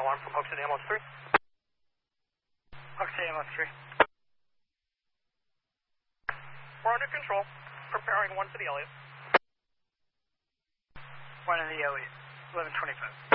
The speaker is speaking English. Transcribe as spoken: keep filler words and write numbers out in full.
alarm from Hook City ambulance three. Hook City ambulance three. We're under control. Preparing one to the Elliott. One in the Elliott. eleven twenty-five.